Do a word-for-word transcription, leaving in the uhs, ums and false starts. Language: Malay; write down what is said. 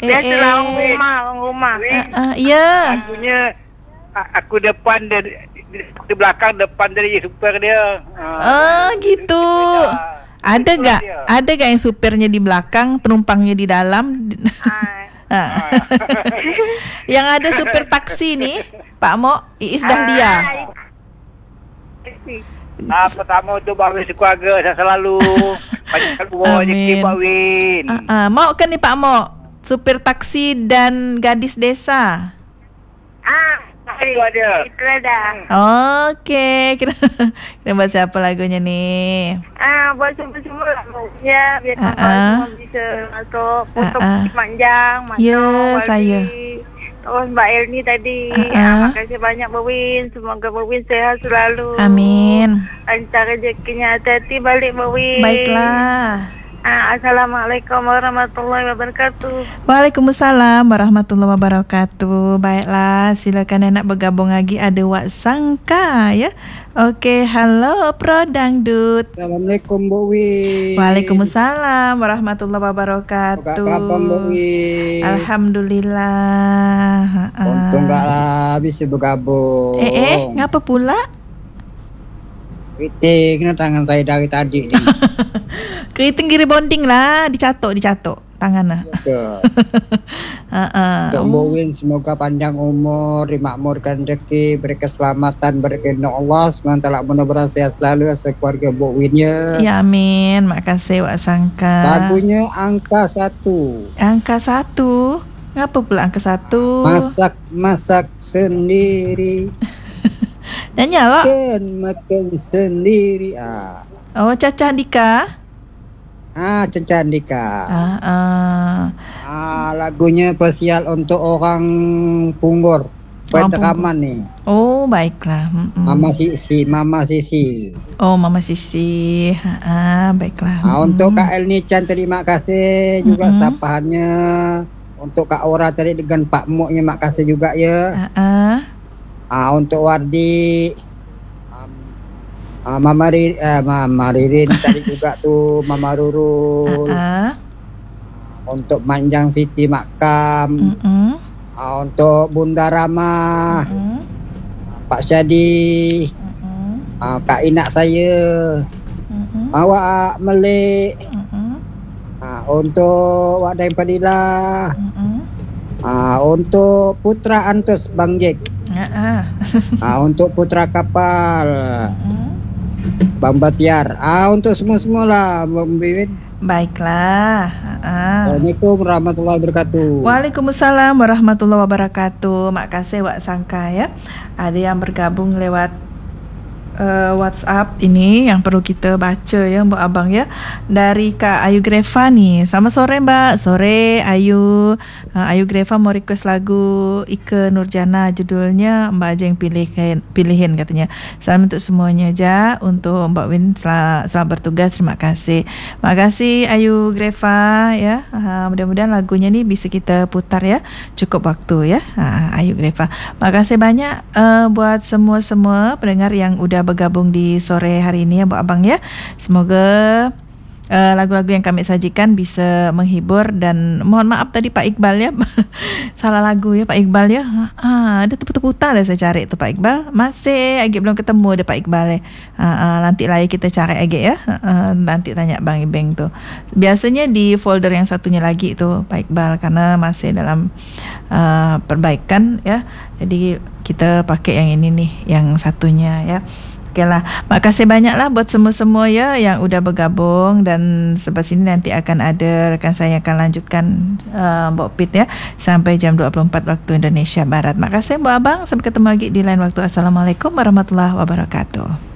Biasalah eh. orang rumah, orang rumah. Uh, uh, ya. Akunya aku depan dia, di belakang depan dari super dia. Oh, gitu. Ada gak? Ada gak yang supirnya di belakang, penumpangnya di dalam? Ah. Yang ada supir taksi nih, Pak Mo, Iis Dahlia. Ah, pertama tu bawa keluarga saya selalu banyak keluar rezeki Pak Win. Uh, uh, Mo kan nih Pak Mo, supir taksi dan gadis desa. Ah, Itu ada. itu dah. Okey, kira kira buat siapa lagunya nih? Ah, buat semua-semua lah. Ya, biar Ah, uh-uh. ah. semua bisa masuk. Foto Ah, ah. panjang, Mak Ya, Noh, Waldi, saya. terus Mbak Elni tadi. Ah, Ah, ah. makasih banyak Mbak Win. Semoga Mbak Win sehat selalu. Amin. Lancar rezekinya, hati-hati balik Mbak Win. Baiklah. Ah, Assalamualaikum warahmatullahi wabarakatuh. Waalaikumsalam warahmatullahi wabarakatuh. Baiklah, silakan yang nak bergabung lagi ada Wak Sangka ya. Okey, halo Pro Dangdut. Assalamualaikum Mbak Win. Waalaikumsalam warahmatullahi wabarakatuh. Apa khabar Mbak Win? Alhamdulillah. Ha-ha. Untung tak lah bisa bergabung. Eh eh, ngapa pula? Kritik kena tangan saya dari tadi ni. Keriting giri bonding lah, dicatuk dicatuk tangan lah. Betul. Ha-ha. Untuk Mbak Win semoga panjang umur, dimakmurkan rezeki, beri keselamatan, berkenan Allah, semoga tak mudah sehat selalu sekeluarga Mbak Win ya. Ya amin, makasih Wak Sangka. Lagunya angka satu. Angka satu. Ngapa pula angka satu? Masak masak sendiri. Nyanyi lah. Makan makan sendiri. Ah, Oh, Cacah Dika. ah Cencandika. Ah, ah. Ah, lagunya spesial untuk orang Punggor. Orang Petraman nih. Oh, baiklah. Mm-mm. Mama Sisi, Mama Sisi. Oh, Mama Sisi. Ha, ah, baiklah. Ah, Mm-mm. untuk Kak Elnichan terima kasih juga Mm-mm. sapahannya. Untuk Kak Ora tadi dengan Pak Moknya makasih juga ya. Ah, ah. Ah, untuk Wardi, um, ah, Mama Ririn, eh, Mama Ririn tadi juga tuh Mama Rurul. Ah, ah. Untuk Manjang Siti Makam. Mm-mm. Ah, untuk Bunda Rama, Mm-mm. Pak Syadi, Mm-mm. ah, Kak Inak saya, Mm-mm. Awak Melik, Mm-mm. ah, untuk Wak Daim Padilla, Mm-mm. ah, untuk Putra Antus Bang Jack, Ah, ah. ah, untuk Putra Kapal Mm-mm. Bang Batiar, ah, untuk semua-semua lah Mbak Bibit. Baiklah. Ah, ah. Assalamualaikum warahmatullahi wabarakatuh. Waalaikumsalam warahmatullahi wabarakatuh. Makasih Wak Sangka ya. Ada yang bergabung lewat uh, WhatsApp ini yang perlu kita baca ya Mbak Abang ya. Dari Kak Ayu Greva nih. Selamat sore Mbak. Sore Ayu. Uh, Ayu Greva mau request lagu Ike Nurjana, judulnya Mbak Ajeng pilihin, pilihin katanya. Salam untuk semuanya aja. Untuk Mbak Win selamat, selamat bertugas. Terima kasih. Terima kasih Ayu Greva ya. Uh, mudah-mudahan lagunya ni bisa kita putar ya. Cukup waktu ya. Uh, Ayu Greva. Terima kasih banyak uh, buat semua-semua pendengar yang udah bergabung di sore hari ini ya Mbak Abang ya. Semoga uh, lagu-lagu yang kami sajikan bisa menghibur, dan mohon maaf tadi Pak Iqbal ya. Salah lagu ya Pak Iqbal ya. Ah, ada tepu-teputan dah saya cari tu Pak Iqbal. Masih agak belum ketemu dia Pak Iqbal ya. Ah, ah, nanti lah kita cari agak ya. Ah, nanti tanya Bang Ibeng tu. Biasanya di folder yang satunya lagi tu Pak Iqbal, karena masih dalam uh, perbaikan ya. Jadi kita pakai yang ini nih, yang satunya ya. Okeylah, makasih banyaklah buat semua-semua ya yang udah bergabung, dan sebab sini nanti akan ada rekan saya yang akan lanjutkan uh, Mbak Pit ya sampai jam dua puluh empat waktu Indonesia Barat. Makasih Mbak Abang, sampai ketemu lagi di lain waktu. Assalamualaikum warahmatullahi wabarakatuh.